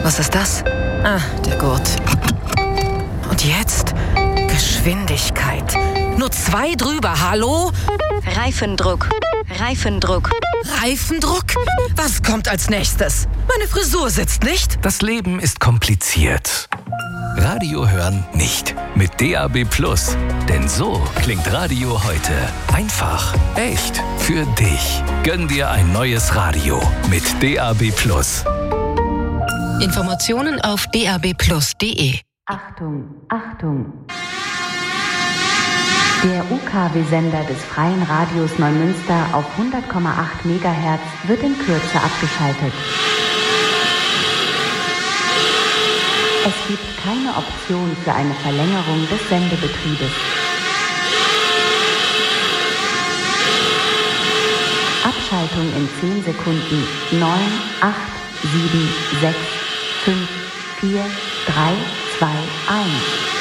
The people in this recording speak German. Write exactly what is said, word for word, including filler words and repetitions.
Was ist das? Ah, der Gurt. Und jetzt? Geschwindigkeit. Nur zwei drüber, hallo? Reifendruck. Reifendruck. Reifendruck? Was kommt als nächstes? Meine Frisur sitzt nicht. Das Leben ist kompliziert. Radio hören nicht. Mit D A B Plus. Denn so klingt Radio heute. Einfach, echt, für dich. Gönn dir ein neues Radio mit D A B Plus. Informationen auf d a b plus punkt d e. Achtung, Achtung! Der U K W-Sender des Freien Radios Neumünster auf hundert Komma acht Megahertz wird in Kürze abgeschaltet. Es gibt keine Option für eine Verlängerung des Sendebetriebes. Abschaltung in zehn Sekunden. neun, acht, sieben, sechs, fünf, vier, drei, zwei, eins.